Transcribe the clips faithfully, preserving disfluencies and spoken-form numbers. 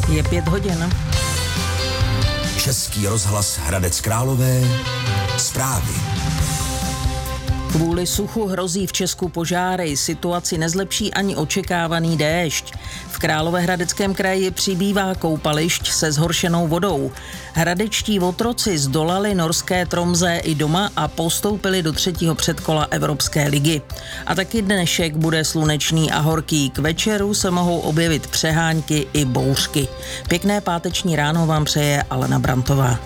Je pět hodin. Český rozhlas Hradec Králové. Zprávy. Kvůli suchu hrozí v Česku požáry, situaci nezlepší ani očekávaný déšť. V Královéhradeckém kraji přibývá koupališť se zhoršenou vodou. Hradečtí otroci zdolali norské Tromsø i doma a postoupili do třetího předkola Evropské ligy. A taky dnešek bude slunečný a horký. K večeru se mohou objevit přehánky i bouřky. Pěkné páteční ráno vám přeje Alena Brantová.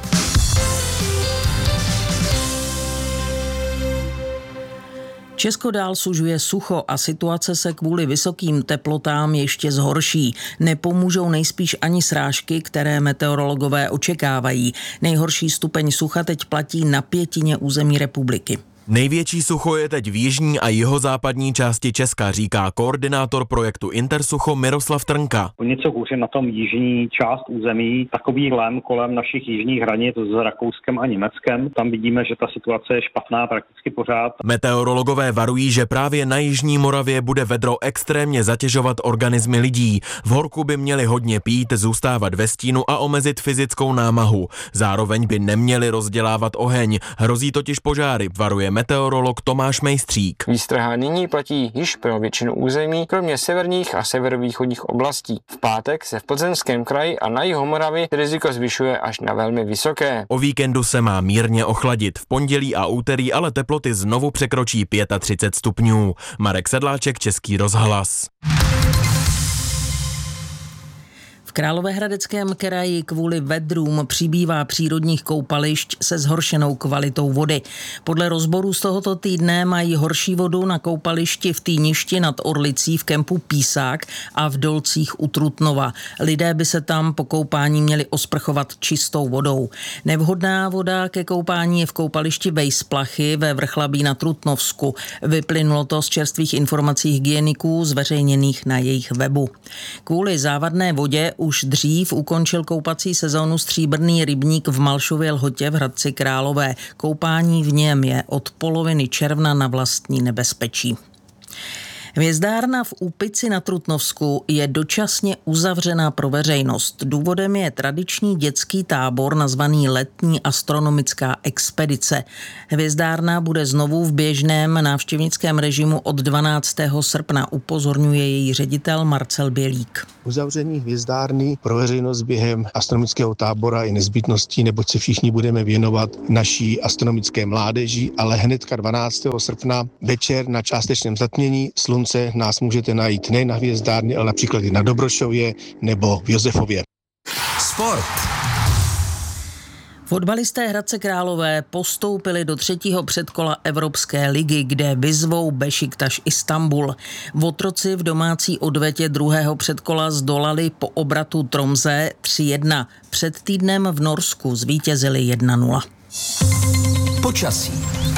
Česko dál sužuje sucho a situace se kvůli vysokým teplotám ještě zhorší. Nepomůžou nejspíš ani srážky, které meteorologové očekávají. Nejhorší stupeň sucha teď platí na pětině území republiky. Největší sucho je teď v jižní a jihozápadní části Česka, říká koordinátor projektu Intersucho Miroslav Trnka. O něco hůře na tom jižní část území, takový lém kolem našich jižních hranic s Rakouskem a Německem. Tam vidíme, že ta situace je špatná prakticky pořád. Meteorologové varují, že právě na jižní Moravě bude vedro extrémně zatěžovat organismy lidí. V horku by měli hodně pít, zůstávat ve stínu a omezit fyzickou námahu. Zároveň by neměli rozdělávat oheň. Hrozí totiž požáry, varuje meteorolog Tomáš Mejstřík. Výstraha nyní platí již pro většinu území, kromě severních a severovýchodních oblastí. V pátek se v Plzeňském kraji a na jihu Moravy riziko zvyšuje až na velmi vysoké. O víkendu se má mírně ochladit. V pondělí a úterý ale teploty znovu překročí třicet pět stupňů. Marek Sedláček, Český rozhlas. V Královéhradeckém kraji kvůli vedrům přibývá přírodních koupališť se zhoršenou kvalitou vody. Podle rozborů z tohoto týdne mají horší vodu na koupališti v Týništi nad Orlicí v kempu Písák a v Dolcích u Trutnova. Lidé by se tam po koupání měli osprchovat čistou vodou. Nevhodná voda ke koupání je v koupališti Vejsplachy ve Vrchlabí na Trutnovsku. Vyplynulo to z čerstvých informací hygieniků zveřejněných na jejich webu. Kvůli závadné vodě už dřív ukončil koupací sezónu Stříbrný rybník v Malšově Lhotě v Hradci Králové. Koupání v něm je od poloviny června na vlastní nebezpečí. Hvězdárna v Úpici na Trutnovsku je dočasně uzavřená pro veřejnost. Důvodem je tradiční dětský tábor nazvaný Letní astronomická expedice. Hvězdárna bude znovu v běžném návštěvnickém režimu od dvanáctého srpna, upozorňuje její ředitel Marcel Bělík. Uzavření hvězdárny pro veřejnost během astronomického tábora je nezbytností, neboť se všichni budeme věnovat naší astronomické mládeži, ale hnedka dvanáctého srpna večer na částečném zatmění slunce nás můžete najít ne na hvězdárně, ale například i na Dobrošově nebo v Josefově. Sport. Fotbalisté Hradce Králové postoupili do třetího předkola Evropské ligy, kde vyzvou Bešiktaš Istanbul. Otroci v domácí odvetě druhého předkola zdolali po obratu Tromsø tři jedna. Před týdnem v Norsku zvítězili jedna nula. Počasí.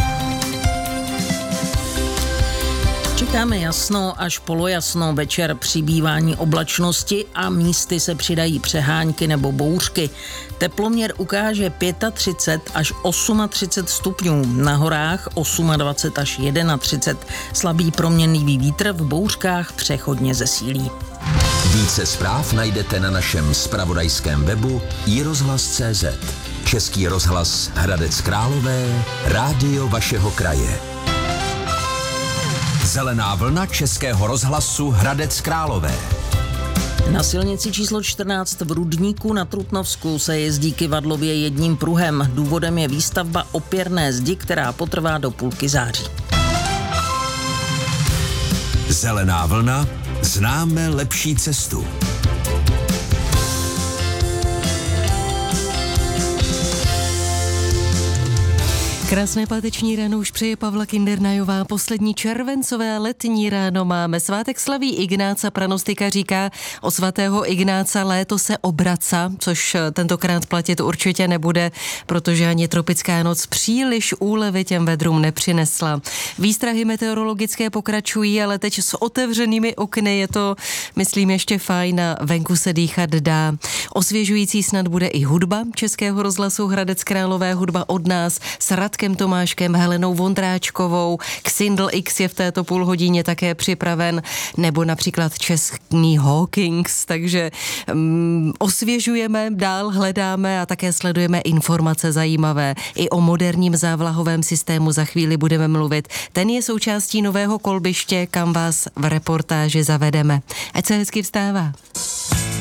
Čekáme jasno až polojasno, večer přibývání oblačnosti a místy se přidají přehánky nebo bouřky. Teploměr ukáže třicet pět až třicet osm stupňů, na horách dvacet osm až třicet jedna. Slabý proměnlivý vítr, v bouřkách přechodně zesílí. Více zpráv najdete na našem zpravodajském webu i rozhlas tečka cé zet. Český rozhlas Hradec Králové, rádio vašeho kraje. Zelená vlna Českého rozhlasu Hradec Králové. Na silnici číslo čtrnáct v Rudníku na Trutnovsku se jezdí kyvadlově jedním pruhem. Důvodem je výstavba opěrné zdi, která potrvá do půlky září. Zelená vlna, známe lepší cestu. Krásné páteční ráno už přeje Pavla Kindernajová. Poslední červencové letní ráno máme. Svátek slaví Ignáca, pranostika říká o svatého Ignáca léto se obraca, což tentokrát platit určitě nebude, protože ani tropická noc příliš úlevy těm vedrům nepřinesla. Výstrahy meteorologické pokračují, ale teď s otevřenými okny je to, myslím, ještě fajn a venku se dýchat dá. Osvěžující snad bude i hudba Českého rozhlasu Hradec Králové, hudba od nás s Radkem Vaškem Tomáškem, Helenou Vondráčkovou. Xindl X je v této půlhodině také připraven, nebo například český Hawkins, takže um, osvěžujeme, dál hledáme a také sledujeme informace zajímavé. I o moderním závlahovém systému za chvíli budeme mluvit. Ten je součástí nového kolbiště, kam vás v reportáži zavedeme. Ať se hezky vstává.